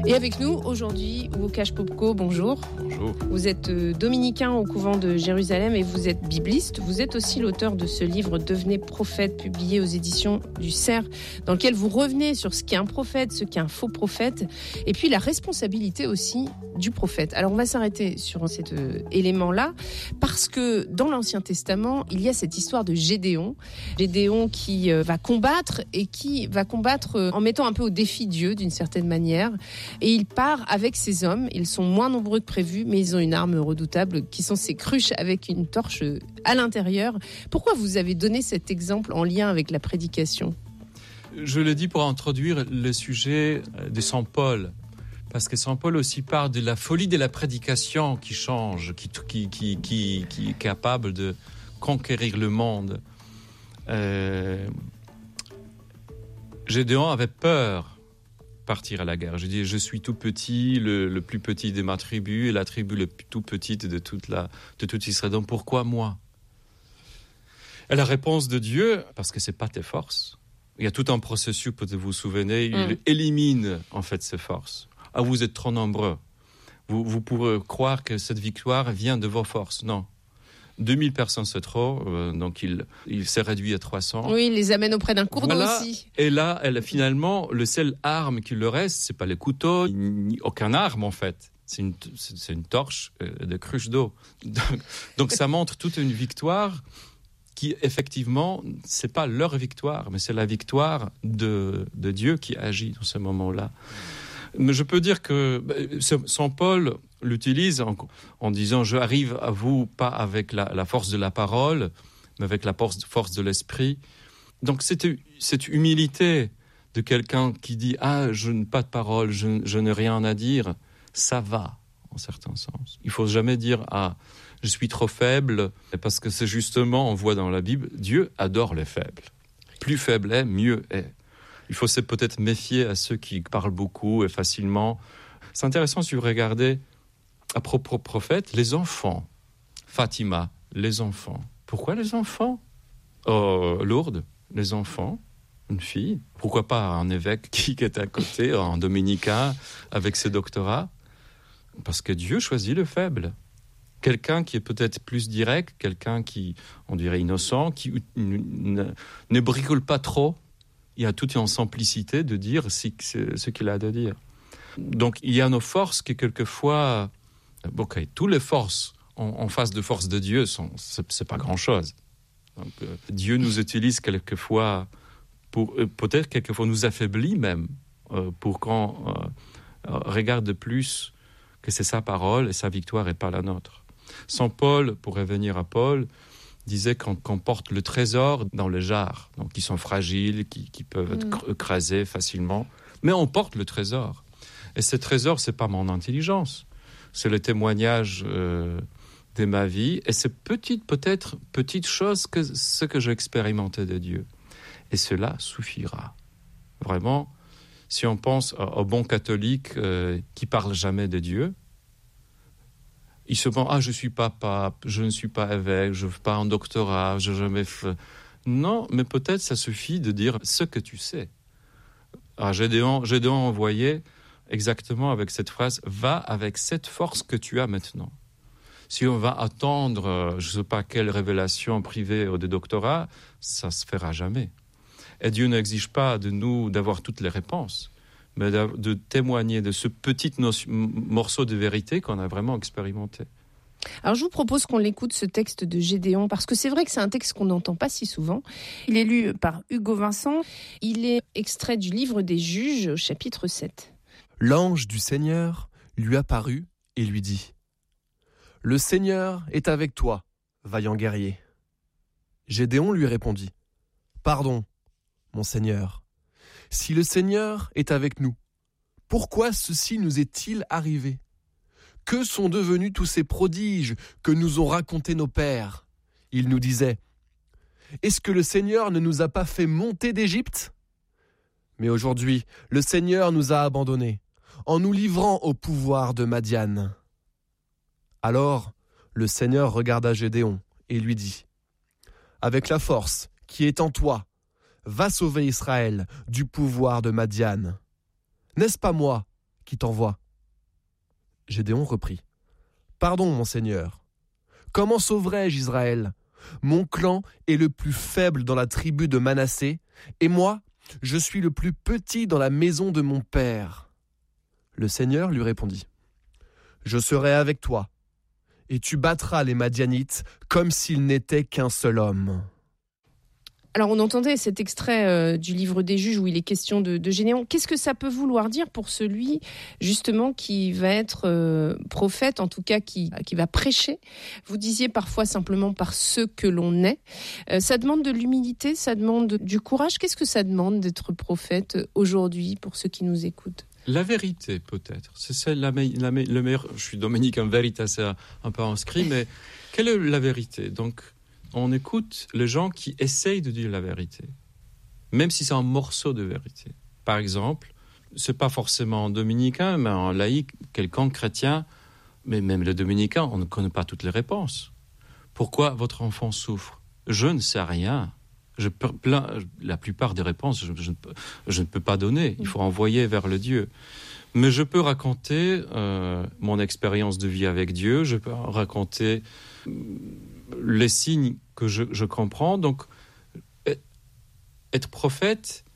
Et avec nous aujourd'hui, Łukasz Popko, bonjour. Bonjour. Vous êtes dominicain au couvent de Jérusalem et vous êtes bibliste. Vous êtes aussi l'auteur de ce livre « Devenez prophète » publié aux éditions du Cerf, dans lequel vous revenez sur ce qu'est un prophète, ce qu'est un faux prophète, et puis la responsabilité aussi du prophète. Alors on va s'arrêter sur cet élément-là, parce que dans l'Ancien Testament, il y a cette histoire de Gédéon. Gédéon qui va combattre et qui va combattre en mettant un peu au défi Dieu d'une certaine manière. Et il part avec ses hommes. Ils sont moins nombreux que prévu, mais ils ont une arme redoutable qui sont ces cruches avec une torche à l'intérieur. Pourquoi vous avez donné cet exemple en lien avec la prédication ? Je le dis pour introduire le sujet de Saint Paul. Parce que Saint Paul aussi parle de la folie de la prédication qui change, qui est capable de conquérir le monde. Gédéon avait peur de partir à la guerre. Je dis, je suis tout petit, le plus petit de ma tribu, et la tribu la tout petite de toute Israël. Donc pourquoi moi ? Et la réponse de Dieu, parce que c'est pas tes forces. Il y a tout un processus, peut-être vous vous souvenez, il élimine en fait ses forces. Ah, vous êtes trop nombreux. Vous pourrez croire que cette victoire vient de vos forces. Non. 2000 personnes, c'est trop. Donc, il s'est réduit à 300. Oui, il les amène auprès d'un cours d'eau aussi. Et là, finalement, le seul arme qu'il leur reste, c'est pas les couteaux, aucun arme, en fait. C'est une torche de cruche d'eau. Donc, ça montre toute une victoire qui, effectivement, c'est pas leur victoire, mais c'est la victoire de Dieu qui agit dans ce moment-là. Mais je peux dire que Saint Paul l'utilise en disant « Je arrive à vous pas avec la force de la parole, mais avec la force de l'esprit ». Donc cette humilité de quelqu'un qui dit « Ah, je n'ai pas de parole, je n'ai rien à dire », ça va, en certain sens. Il ne faut jamais dire « Ah, je suis trop faible », parce que c'est justement, on voit dans la Bible, Dieu adore les faibles. Plus faible est, mieux est. Il faut peut-être méfier à ceux qui parlent beaucoup et facilement. C'est intéressant si vous regardez, à propos prophète, les enfants. Fatima, les enfants. Pourquoi les enfants ? Lourdes, les enfants, une fille. Pourquoi pas un évêque qui est à côté, un dominicain, avec ses doctorats ? Parce que Dieu choisit le faible. Quelqu'un qui est peut-être plus direct, quelqu'un qui, on dirait innocent, qui ne bricole pas trop. Il y a toute une simplicité de dire ce qu'il a à dire. Donc, il y a nos forces qui, quelquefois... toutes les forces en face de force de Dieu, c'est pas grand-chose. Donc, Dieu nous utilise quelquefois, peut-être quelquefois nous affaiblit même, pour qu'on regarde plus que c'est sa parole et sa victoire et pas la nôtre. Saint Paul, pour revenir à Paul, disait qu'on porte le trésor dans les jarres, donc qui sont fragiles, qui peuvent être écrasés facilement. Mais on porte le trésor. Et ce trésor, c'est pas mon intelligence. C'est le témoignage de ma vie. Et c'est peut-être petite chose que ce que j'ai expérimenté de Dieu. Et cela suffira. Vraiment, si on pense aux bons catholiques qui parlent jamais de Dieu, ils se pensent, je suis pas pape, je ne suis pas évêque, je ne fais pas un doctorat, je n'ai jamais fait... Non, mais peut-être ça suffit de dire ce que tu sais. Gédéon envoyé exactement avec cette phrase, va avec cette force que tu as maintenant. Si on va attendre, je ne sais pas quelle révélation privée ou des doctorats, ça ne se fera jamais. Et Dieu n'exige pas de nous d'avoir toutes les réponses, mais de témoigner de ce petit morceau de vérité qu'on a vraiment expérimenté. Alors je vous propose qu'on l'écoute, ce texte de Gédéon, parce que c'est vrai que c'est un texte qu'on n'entend pas si souvent. Il est lu par Hugo Vincent. Il est extrait du livre des Juges, au chapitre 7. L'ange du Seigneur lui apparut et lui dit : « Le Seigneur est avec toi, vaillant guerrier. » Gédéon lui répondit : « Pardon, mon Seigneur. Si le Seigneur est avec nous, pourquoi ceci nous est-il arrivé ? Que sont devenus tous ces prodiges que nous ont racontés nos pères ? Ils nous disaient : est-ce que le Seigneur ne nous a pas fait monter d'Égypte ? Mais aujourd'hui, le Seigneur nous a abandonnés, en nous livrant au pouvoir de Madian. Alors, le Seigneur regarda Gédéon et lui dit : avec la force qui est en toi, va sauver Israël du pouvoir de Madian. N'est-ce pas moi qui t'envoie. » Gédéon reprit. « Pardon, mon Seigneur. Comment sauverai-je Israël ? Mon clan est le plus faible dans la tribu de Manassé, et moi, je suis le plus petit dans la maison de mon père. » Le Seigneur lui répondit. « Je serai avec toi, et tu battras les Madianites comme s'ils n'étaient qu'un seul homme. » Alors on entendait cet extrait du livre des Juges où il est question de Gédéon. Qu'est-ce que ça peut vouloir dire pour celui justement qui va être prophète, en tout cas qui va prêcher ? Vous disiez parfois simplement par ce que l'on est. Ça demande de l'humilité, ça demande du courage. Qu'est-ce que ça demande d'être prophète aujourd'hui pour ceux qui nous écoutent ? La vérité, peut-être. C'est le meilleur. Je suis dominicain veritas, un peu inscrit, mais quelle est la vérité ? Donc, on écoute les gens qui essayent de dire la vérité, même si c'est un morceau de vérité. Par exemple, c'est pas forcément un dominicain, mais un laïc, quelqu'un chrétien, mais même le dominicain, on ne connaît pas toutes les réponses. Pourquoi votre enfant souffre ? Je ne sais rien. La plupart des réponses, je ne peux pas donner. Il faut envoyer vers le Dieu. Mais je peux raconter mon expérience de vie avec Dieu. Je peux raconter les signes que je comprends. Donc, être prophète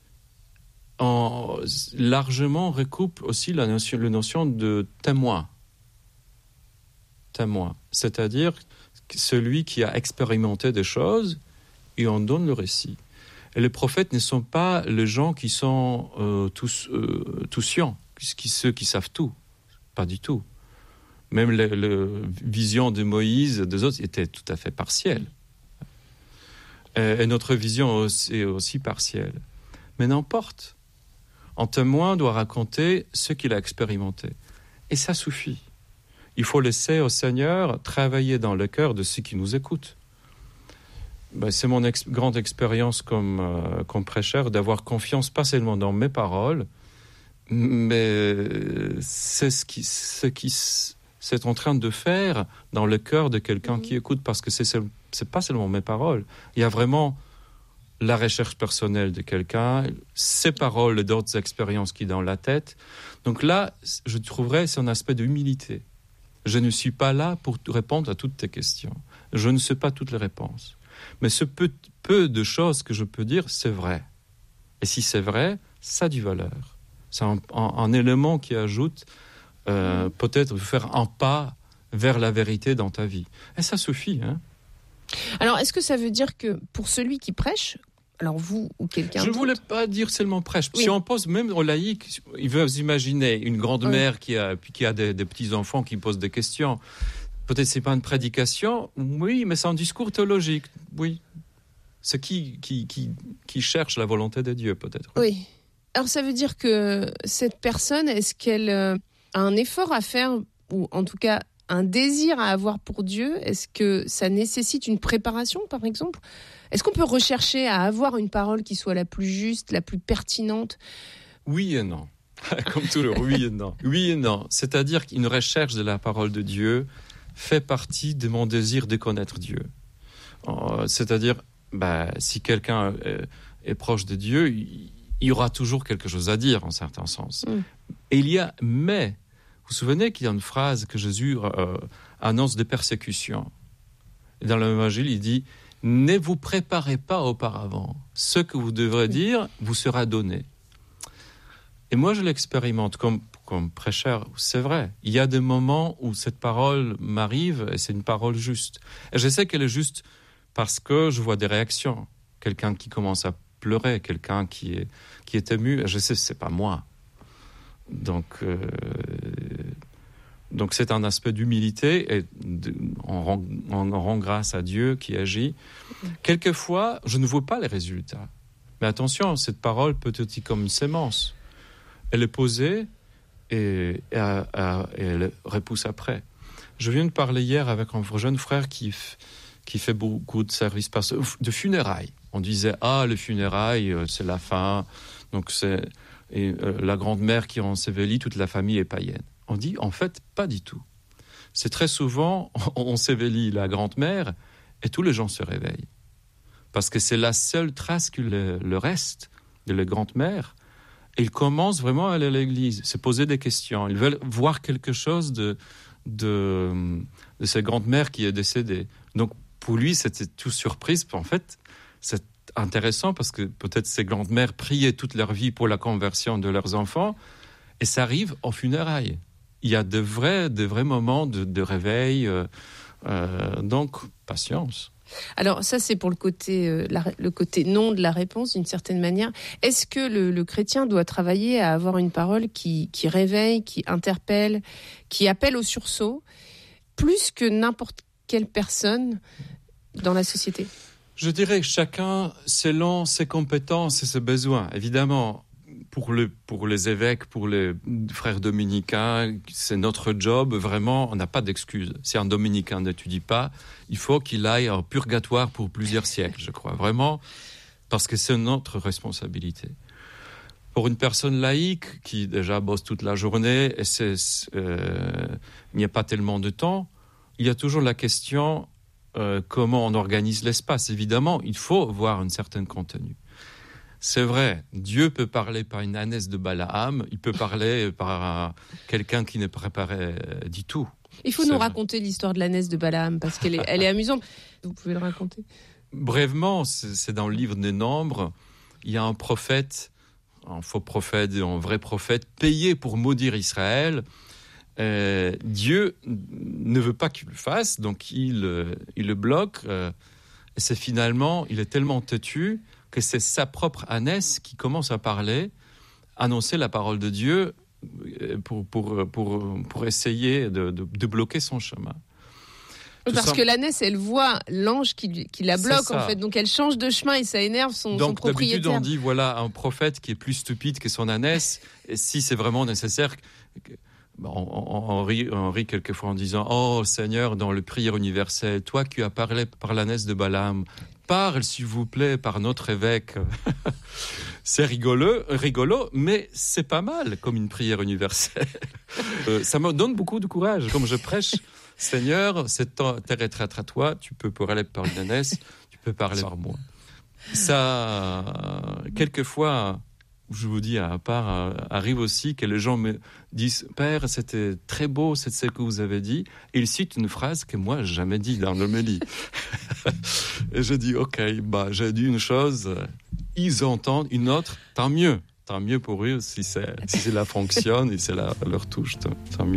largement recoupe aussi la notion de témoin. Témoin, c'est-à-dire celui qui a expérimenté des choses et on donne le récit. Et les prophètes ne sont pas les gens qui sont tous scients, ceux qui savent tout. Pas du tout. Même la vision de Moïse et des autres était tout à fait partielle. Et notre vision est aussi partielle. Mais n'importe. Un témoin doit raconter ce qu'il a expérimenté. Et ça suffit. Il faut laisser au Seigneur travailler dans le cœur de ceux qui nous écoutent. C'est mon grande expérience comme prêcheur d'avoir confiance pas seulement dans mes paroles, mais c'est ce qui c'est en train de faire dans le cœur de quelqu'un qui écoute, parce que c'est pas seulement mes paroles. Il y a vraiment la recherche personnelle de quelqu'un, ses paroles et d'autres expériences qui sont dans la tête. Donc là, je trouverais c'est un aspect d'humilité. Je ne suis pas là pour répondre à toutes tes questions. Je ne sais pas toutes les réponses. Mais ce peu de choses que je peux dire, c'est vrai. Et si c'est vrai, ça a du valeur. C'est un élément qui ajoute peut-être faire un pas vers la vérité dans ta vie. Et ça suffit. Hein. Alors, est-ce que ça veut dire que pour celui qui prêche, alors vous ou quelqu'un d'autre... Je ne voulais pas dire seulement prêche. Oui. Si on pose même au laïc, il veut imaginer une grand-mère qui a des petits-enfants qui posent des questions. Peut-être c'est pas une prédication, oui, mais c'est un discours théologique, oui. C'est qui cherche la volonté de Dieu, peut-être. Oui. Alors ça veut dire que cette personne, est-ce qu'elle a un effort à faire, ou en tout cas un désir à avoir pour Dieu ? Est-ce que ça nécessite une préparation, par exemple ? Est-ce qu'on peut rechercher à avoir une parole qui soit la plus juste, la plus pertinente ? Oui et non. Comme toujours, oui et non. Oui et non. C'est-à-dire qu'une recherche de la parole de Dieu fait partie de mon désir de connaître Dieu. C'est-à-dire, si quelqu'un est proche de Dieu, il y aura toujours quelque chose à dire, en certain sens. Et mais, vous vous souvenez qu'il y a une phrase que Jésus annonce des persécutions. Et dans l'Évangile, il dit « Ne vous préparez pas auparavant. Ce que vous devrez dire vous sera donné. » Et moi, je l'expérimente comme prêcheur, c'est vrai. Il y a des moments où cette parole m'arrive et c'est une parole juste. Et je sais qu'elle est juste parce que je vois des réactions. Quelqu'un qui commence à pleurer, quelqu'un qui est ému. Et je sais que ce n'est pas moi. Donc c'est un aspect d'humilité et on rend grâce à Dieu qui agit. Quelquefois, je ne vois pas les résultats. Mais attention, cette parole peut être comme une sémence. Elle est posée et elle repousse après. Je viens de parler hier avec un jeune frère qui fait beaucoup de services de funérailles. On disait les funérailles, c'est la fin. Donc c'est la grand-mère qui ensevelit, toute la famille est païenne. On dit en fait pas du tout. C'est très souvent on ensevelit la grand-mère et tous les gens se réveillent parce que c'est la seule trace que le reste de la grand-mère. Et ils commencent vraiment à aller à l'église, se poser des questions. Ils veulent voir quelque chose de sa grand-mère qui est décédée. Donc, pour lui, c'était tout surprise. En fait, c'est intéressant parce que peut-être ces grandes-mères priaient toute leur vie pour la conversion de leurs enfants et ça arrive en funérailles. Il y a de vrais moments de réveil. Donc, patience. Alors ça, c'est pour le côté non de la réponse, d'une certaine manière. Est-ce que le chrétien doit travailler à avoir une parole qui réveille, qui interpelle, qui appelle au sursaut, plus que n'importe quelle personne dans la société? Je dirais que chacun, selon ses compétences et ses besoins, évidemment, pour les évêques, pour les frères dominicains, c'est notre job. Vraiment, on n'a pas d'excuse. Si un dominicain n'étudie pas, il faut qu'il aille en purgatoire pour plusieurs siècles, je crois. Vraiment, parce que c'est notre responsabilité. Pour une personne laïque qui déjà bosse toute la journée et il n'y a pas tellement de temps, il y a toujours la question comment on organise l'espace. Évidemment, il faut voir un certain contenu. C'est vrai, Dieu peut parler par une ânesse de Balaam, il peut parler par quelqu'un qui n'est préparé du tout. Il faut nous raconter l'histoire de l'ânesse de Balaam, parce qu'elle est amusante. Vous pouvez le raconter? Brièvement, c'est dans le livre des Nombres. Il y a un prophète, un faux prophète et un vrai prophète, payé pour maudire Israël. Dieu ne veut pas qu'il le fasse, donc il le bloque. Et c'est finalement, il est tellement têtu que c'est sa propre ânesse qui commence à parler, annoncer la parole de Dieu pour essayer de bloquer son chemin. Parce que l'ânesse, elle voit l'ange qui la bloque, en fait. Donc elle change de chemin et ça énerve son propriétaire. Donc d'habitude, on dit, voilà, un prophète qui est plus stupide que son ânesse. Et si c'est vraiment nécessaire... On rit quelquefois en disant « Oh Seigneur, dans le prière universelle, toi qui as parlé par l'ânesse de Balaam, parle s'il vous plaît par notre évêque. » C'est rigolo, mais c'est pas mal comme une prière universelle. Ça me donne beaucoup de courage. Comme je prêche « Seigneur, cette terre est traître à toi, tu peux parler par une ânesse, tu peux parler par moi. » Ça, quelquefois... Je vous dis, à part, arrive aussi que les gens me disent « Père, c'était très beau, c'est ce que vous avez dit. » Et ils citent une phrase que moi, j'ai jamais dit dans l'homélie. Et je dis « Ok, j'ai dit une chose, ils entendent une autre, tant mieux. Tant mieux pour eux si cela fonctionne et c'est leur touche, tant mieux. »